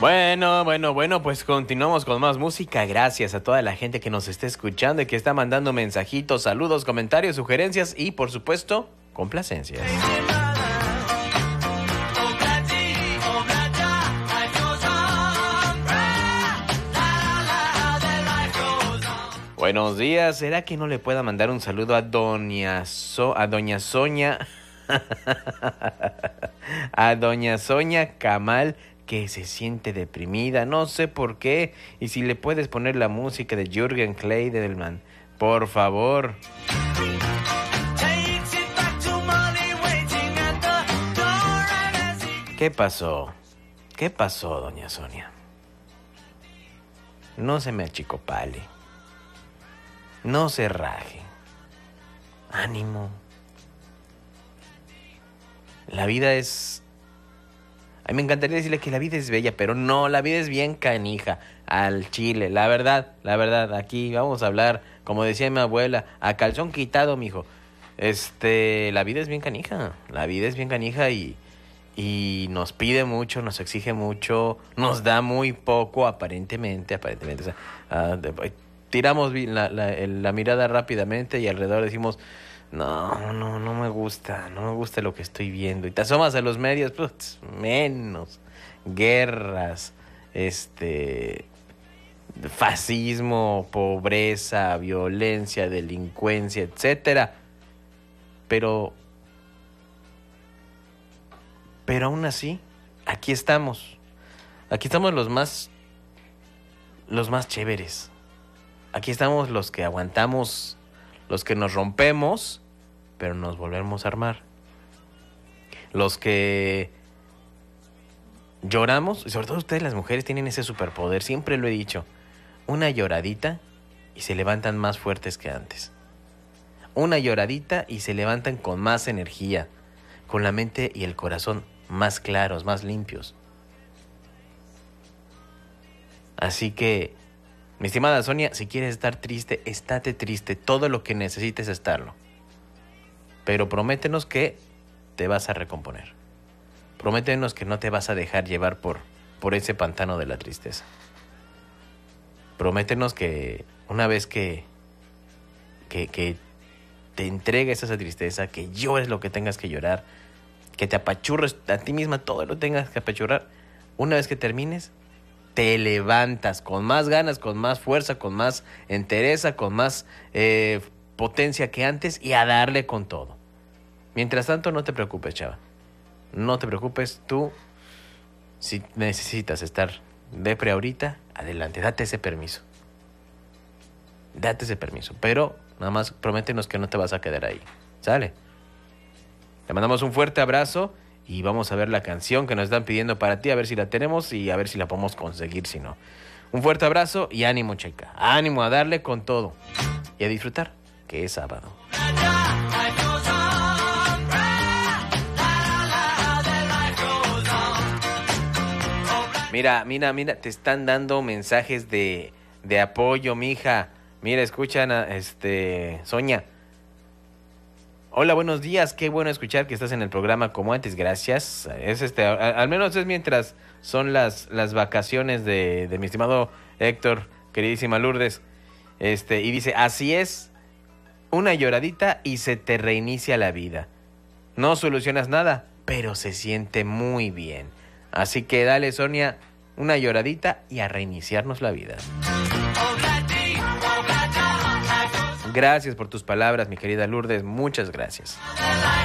Bueno, pues continuamos con más música. Gracias a toda la gente que nos está escuchando y que está mandando mensajitos, saludos, comentarios, sugerencias y, por supuesto, complacencias. Buenos días. ¿Será que no le pueda mandar un saludo a Doña Soña? A Doña Soña Camal, que se siente deprimida, no sé por qué. Y si le puedes poner la música de Jürgen Kleiderman, por favor. ¿Qué pasó? ¿Qué pasó, Doña Sonia? No se me achicopale. No se raje. Ánimo. La vida es... A mí me encantaría decirle que la vida es bella, pero no, la vida es bien canija, al chile, la verdad, aquí vamos a hablar, como decía mi abuela, a calzón quitado, mijo. La vida es bien canija y nos pide mucho, nos exige mucho, nos da muy poco aparentemente, o sea, tiramos la mirada rápidamente y alrededor decimos... No me gusta lo que estoy viendo. Y te asomas a los medios, pues, menos. Guerras, fascismo, pobreza, violencia, delincuencia, etcétera. Pero aún así, aquí estamos. Aquí estamos los más chéveres. Aquí estamos los que aguantamos, los que nos rompemos, pero nos volvemos a armar. Los que lloramos, y sobre todo ustedes las mujeres tienen ese superpoder, siempre lo he dicho. Una lloradita y se levantan más fuertes que antes. Una lloradita y se levantan con más energía, con la mente y el corazón más claros, más limpios. Así que, mi estimada Sonia, si quieres estar triste, estate triste, todo lo que necesites estarlo. Pero prométenos que te vas a recomponer. Prométenos que no te vas a dejar llevar por ese pantano de la tristeza. Prométenos que una vez que te entregues a esa tristeza, que llores lo que tengas que llorar, que te apachurres a ti misma todo lo que tengas que apachurrar, una vez que termines, te levantas con más ganas, con más fuerza, con más entereza, con más potencia que antes y a darle con todo. Mientras tanto, no te preocupes, chava. No te preocupes, tú, si necesitas estar depre ahorita, adelante, date ese permiso. Date ese permiso, pero nada más prométenos que no te vas a quedar ahí. ¿Sale? Te mandamos un fuerte abrazo y vamos a ver la canción que nos están pidiendo para ti, a ver si la tenemos y a ver si la podemos conseguir, si no. Un fuerte abrazo y ánimo, chica. Ánimo a darle con todo y a disfrutar, que es sábado. Mira, te están dando mensajes de apoyo, mija. Mira, escuchan a Sonia. Hola, buenos días. Qué bueno escuchar que estás en el programa como antes. Gracias. Es al menos es mientras son las vacaciones de mi estimado Héctor, queridísima Lourdes. Y dice, así es, una lloradita y se te reinicia la vida. No solucionas nada, pero se siente muy bien. Así que dale, Sonia, una lloradita y a reiniciarnos la vida. Gracias por tus palabras, mi querida Lourdes. Muchas gracias.